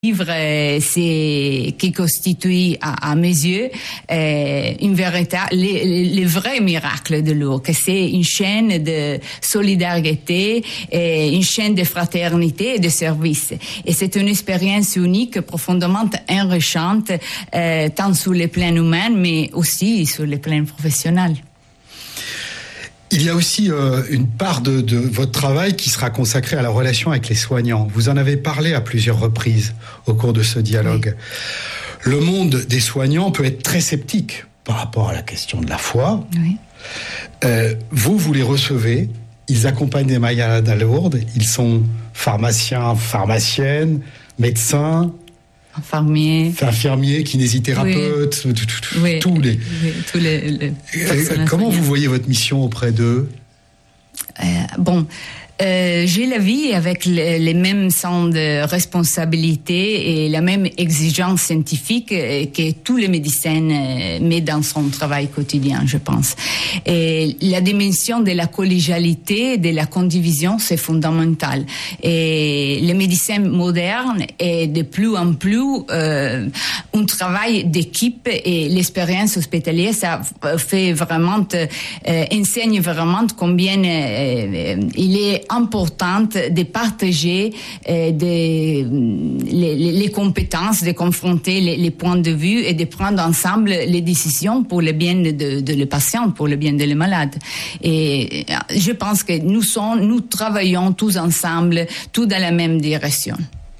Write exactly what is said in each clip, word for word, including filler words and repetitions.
livre, c'est qui constitue à, à mes yeux euh, une véritable, les, les vrais miracles de l'eau, que c'est une chaîne de solidarité, et une chaîne de fraternité et de service. Et c'est une expérience unique, profondément enrichissante, euh, tant sur le plan humain, mais aussi sur le plan professionnel. Il y a aussi euh, une part de, de votre travail qui sera consacrée à la relation avec les soignants. Vous en avez parlé à plusieurs reprises au cours de ce dialogue. Oui. Le monde des soignants peut être très sceptique par rapport à la question de la foi. Oui. Euh, vous, vous les recevez, ils accompagnent des malades à Lourdes, ils sont pharmaciens, pharmaciennes, médecins, infirmiers, infirmiers, kinésithérapeutes, oui. oui. tous les. Oui, tous les, les Comment vous voyez votre mission auprès d'eux ? euh, Bon. Euh, j'ai la vie avec le, les mêmes sens de responsabilité et la même exigence scientifique que tous les médecins mettent dans son travail quotidien, je pense. Et la dimension de la collégialité, de la condivision, c'est fondamental. Et le médecin moderne est de plus en plus euh, un travail d'équipe et l'expérience hospitalière, ça fait vraiment, euh, enseigne vraiment combien euh, il est importante de partager euh, des, les, les compétences, de confronter les, les points de vue et de prendre ensemble les décisions pour le bien de, de le patient, pour le bien de le malade. Et je pense que nous sommes, nous travaillons tous ensemble, tous dans la même direction.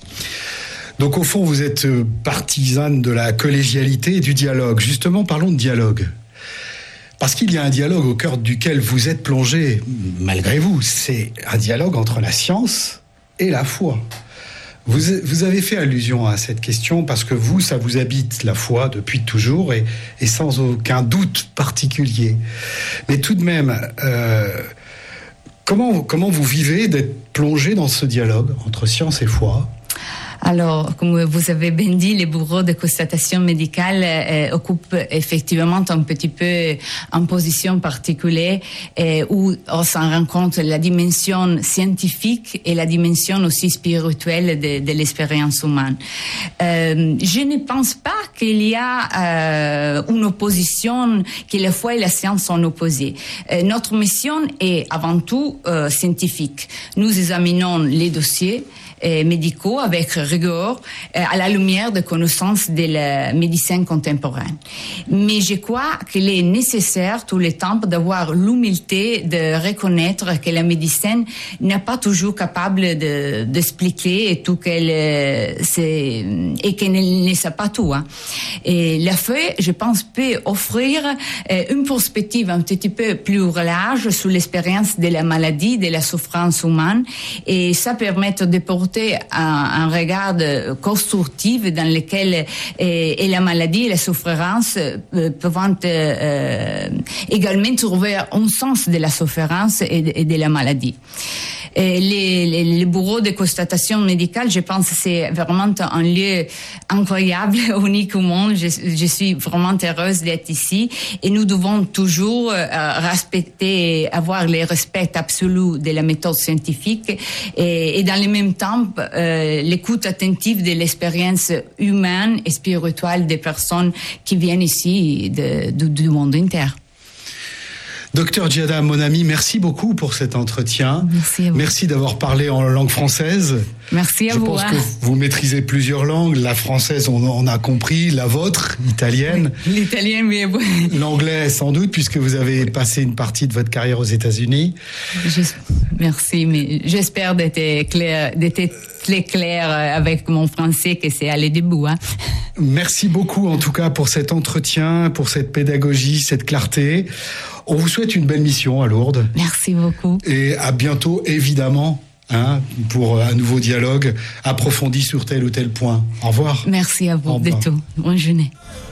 Donc au fond, vous êtes partisane de la collégialité et du dialogue. Justement, parlons de dialogue. Parce qu'il y a un dialogue au cœur duquel vous êtes plongé, malgré vous. C'est un dialogue entre la science et la foi. Vous, vous avez fait allusion à cette question parce que vous, ça vous habite, la foi, depuis toujours et, et sans aucun doute particulier. Mais tout de même, euh, comment, comment vous vivez d'être plongé dans ce dialogue entre science et foi ? Alors, comme vous avez bien dit, les bureaux de constatation médicale euh, occupent effectivement un petit peu une position particulière euh, où on s'en rend compte la dimension scientifique et la dimension aussi spirituelle de, de l'expérience humaine. Euh, je ne pense pas qu'il y a euh, une opposition, que la foi et la science sont opposées. Euh, notre mission est avant tout euh, scientifique. Nous examinons les dossiers Euh, médicaux avec rigueur euh, à la lumière de connaissances de la médecine contemporaine. Mais je crois qu'il est nécessaire tout le temps d'avoir l'humilité de reconnaître que la médecine n'est pas toujours capable de, d'expliquer et tout qu'elle euh, c'est, et qu'elle ne sait pas tout. Hein. Et la foi, je pense, peut offrir euh, une perspective un petit peu plus large sur l'expérience de la maladie, de la souffrance humaine, et ça permet de porter Un, un regard constructif dans lequel et, et la maladie et la souffrance euh, peuvent euh, également trouver un sens de la souffrance et de, et de la maladie. Et les, les, les bureaux de constatation médicale, je pense que c'est vraiment un lieu incroyable, unique au monde. Je, je suis vraiment heureuse d'être ici et nous devons toujours euh, respecter, avoir le respect absolu de la méthode scientifique et, et dans le même temps euh, l'écoute attentive de l'expérience humaine et spirituelle des personnes qui viennent ici de, de, du monde entier. Docteur Djihada, mon ami, merci beaucoup pour cet entretien. Merci à vous. Merci d'avoir parlé en langue française. Merci à Je vous. pense hein. que vous maîtrisez plusieurs langues. La française, on, on a compris. La vôtre, italienne. Oui, l'italien, mais bon. L'anglais, sans doute, puisque vous avez passé une partie de votre carrière aux États-Unis. Je, merci, mais j'espère d'être clair, d'être très clair avec mon français, que c'est allé du bout. Hein. Merci beaucoup, en tout cas, pour cet entretien, pour cette pédagogie, cette clarté. On vous souhaite une belle mission à Lourdes. Merci beaucoup. Et à bientôt, évidemment, hein, pour un nouveau dialogue approfondi sur tel ou tel point. Au revoir. Merci à vous de tout. Bonne journée.